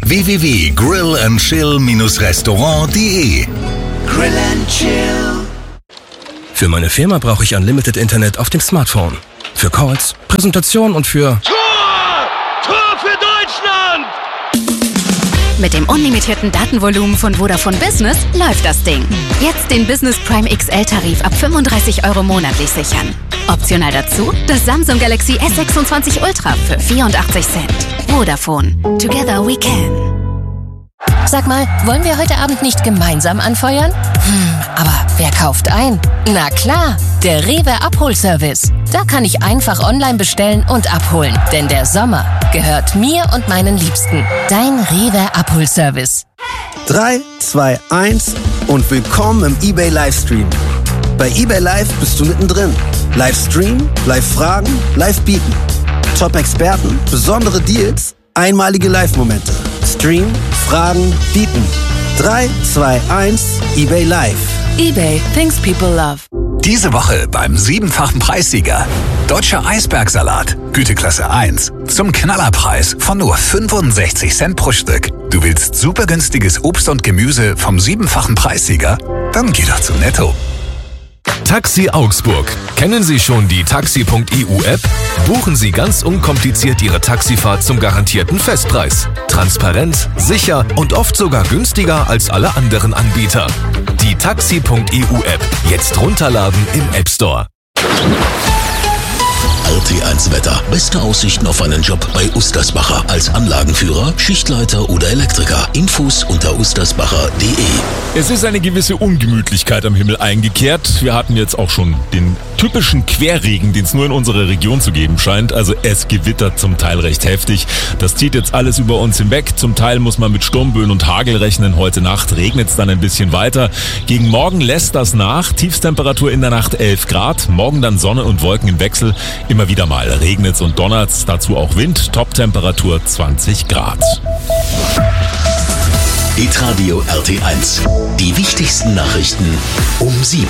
www.grillandchill-restaurant.de. Grill and Chill. Für meine Firma brauche ich Unlimited Internet auf dem Smartphone. Für Calls, Präsentationen und für... Tor für Deutschland! Mit dem unlimitierten Datenvolumen von Vodafone Business läuft das Ding. Jetzt den Business Prime XL-Tarif ab 35 € monatlich sichern. Optional dazu das Samsung Galaxy S26 Ultra für 84 Cent. Vodafone. Together we can. Sag mal, wollen wir heute Abend nicht gemeinsam anfeuern? Aber wer kauft ein? Na klar, der Rewe Abholservice. Da kann ich einfach online bestellen und abholen. Denn der Sommer gehört mir und meinen Liebsten. Dein Rewe Abholservice. 3, 2, 1 und willkommen im eBay Livestream. Bei eBay Live bist du mittendrin. Livestream, Live-Fragen, Live-Bieten. Top-Experten, besondere Deals, einmalige Live-Momente. Stream, Fragen, Bieten. 3, 2, 1, eBay Live. eBay, things people love. Diese Woche beim 7-fachen Preissieger. Deutscher Eisbergsalat, Güteklasse 1. Zum Knallerpreis von nur 65 Cent pro Stück. Du willst super günstiges Obst und Gemüse vom 7-fachen Preissieger? Dann geh doch zu Netto. Taxi Augsburg. Kennen Sie schon die Taxi.eu-App? Buchen Sie ganz unkompliziert Ihre Taxifahrt zum garantierten Festpreis. Transparent, sicher und oft sogar günstiger als alle anderen Anbieter. Die Taxi.eu-App. Jetzt runterladen im App Store. RT1 Wetter. Beste Aussichten auf einen Job bei Ustersbacher. Als Anlagenführer, Schichtleiter oder Elektriker. Infos unter ustersbacher.de. Es ist eine gewisse Ungemütlichkeit am Himmel eingekehrt. Wir hatten jetzt auch schon den typischen Querregen, den es nur in unserer Region zu geben scheint. Also es gewittert zum Teil recht heftig. Das zieht jetzt alles über uns hinweg. Zum Teil muss man mit Sturmböen und Hagel rechnen. Heute Nacht regnet es dann ein bisschen weiter. Gegen morgen lässt das nach. Tiefstemperatur in der Nacht 11 Grad. Morgen dann Sonne und Wolken im Wechsel. Immer wieder mal regnet's und donnert's. Dazu auch Wind. Toptemperatur 20 Grad. Hitradio RT1. Die wichtigsten Nachrichten um 7.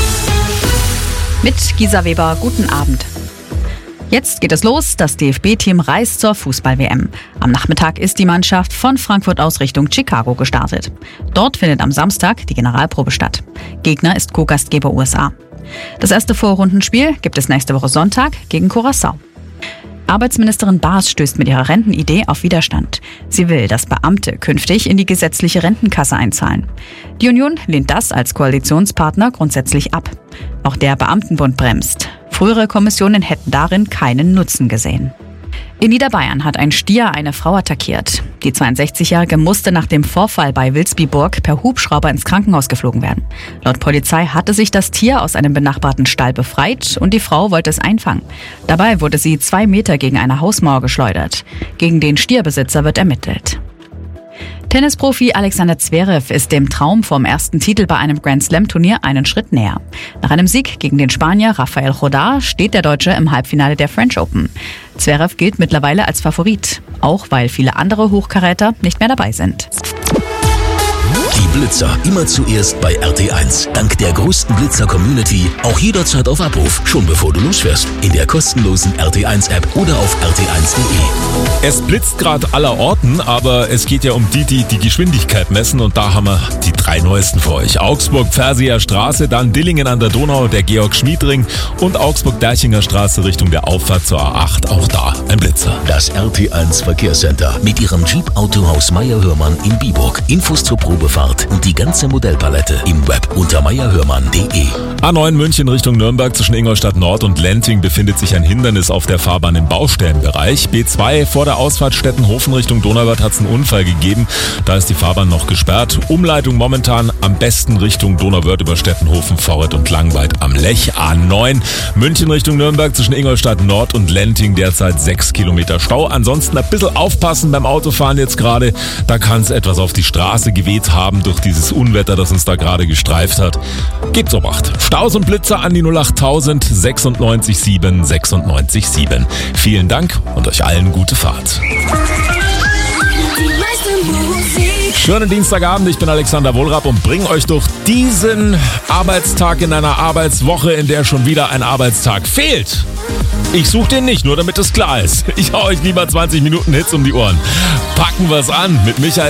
Mit Gisa Weber, guten Abend. Jetzt geht es los, das DFB-Team reist zur Fußball-WM. Am Nachmittag ist die Mannschaft von Frankfurt aus Richtung Chicago gestartet. Dort findet am Samstag die Generalprobe statt. Gegner ist Co-Gastgeber USA. Das erste Vorrundenspiel gibt es nächste Woche Sonntag gegen Curaçao. Arbeitsministerin Baas stößt mit ihrer Rentenidee auf Widerstand. Sie will, dass Beamte künftig in die gesetzliche Rentenkasse einzahlen. Die Union lehnt das als Koalitionspartner grundsätzlich ab. Auch der Beamtenbund bremst. Frühere Kommissionen hätten darin keinen Nutzen gesehen. In Niederbayern hat ein Stier eine Frau attackiert. Die 62-Jährige musste nach dem Vorfall bei Wilsbiburg per Hubschrauber ins Krankenhaus geflogen werden. Laut Polizei hatte sich das Tier aus einem benachbarten Stall befreit und die Frau wollte es einfangen. Dabei wurde sie 2 Meter gegen eine Hausmauer geschleudert. Gegen den Stierbesitzer wird ermittelt. Tennisprofi Alexander Zverev ist dem Traum vom ersten Titel bei einem Grand-Slam-Turnier einen Schritt näher. Nach einem Sieg gegen den Spanier Rafael Nadal steht der Deutsche im Halbfinale der French Open. Zverev gilt mittlerweile als Favorit, auch weil viele andere Hochkaräter nicht mehr dabei sind. Die Blitzer immer zuerst bei RT1. Dank der größten Blitzer-Community auch jederzeit auf Abruf, schon bevor du losfährst. In der kostenlosen RT1-App oder auf rt1.de. Es blitzt gerade aller Orten, aber es geht ja um die Geschwindigkeit messen und da haben wir die 3 neuesten für euch. Augsburg-Pferseer Straße, dann Dillingen an der Donau, der Georg-Schmied-Ring und Augsburg-Derchinger Straße Richtung der Auffahrt zur A8. Auch da ein Blitzer. Das RT1 Verkehrscenter mit ihrem Jeep-Autohaus Meyer-Hörmann in Biburg. Infos zur Probefahrt und die ganze Modellpalette im Web unter meyerhörmann.de. A9 München Richtung Nürnberg zwischen Ingolstadt Nord und Lenting befindet sich ein Hindernis auf der Fahrbahn im Baustellenbereich. B2 vor der Ausfahrt Stettenhofen Richtung Donauwörth hat es einen Unfall gegeben. Da ist die Fahrbahn noch gesperrt. Umleitung momentan am besten Richtung Donauwörth über Stettenhofen, Vorret und Langweid am Lech. A9 München Richtung Nürnberg zwischen Ingolstadt Nord und Lenting derzeit 6 Kilometer Stau. Ansonsten ein bisschen aufpassen beim Autofahren jetzt gerade. Da kann es etwas auf die Straße geweht haben durch dieses Unwetter, das uns da gerade gestreift hat. Gebt's um 8. Staus und Blitzer an die 08000 96 7 96 7. Vielen Dank und euch allen gute Fahrt. Die meiste Musik Schönen Dienstagabend, ich bin Alexander Wohlrab und bringe euch durch diesen Arbeitstag in einer Arbeitswoche, in der schon wieder ein Arbeitstag fehlt. Ich suche den nicht, nur damit es klar ist. Ich hau euch lieber 20 Minuten Hits um die Ohren. Packen wir's an mit Michael